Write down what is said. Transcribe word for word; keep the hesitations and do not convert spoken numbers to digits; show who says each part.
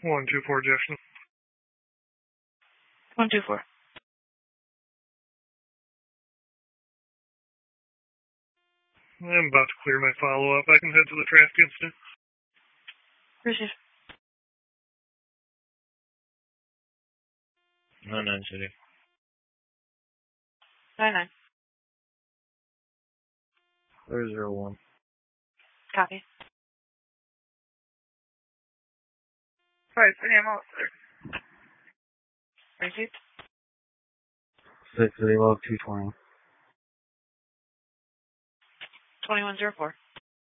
Speaker 1: one two four, Jackson.
Speaker 2: one two four.
Speaker 1: I'm about to clear my follow-up. I can head to the traffic incident.
Speaker 2: Receive.
Speaker 3: nine nine City.
Speaker 2: nine nine.
Speaker 3: Clear zero one.
Speaker 2: Copy.
Speaker 4: Five City, I'm officer.
Speaker 2: Receive.
Speaker 3: six City Log two twenty.
Speaker 2: twenty-one zero four.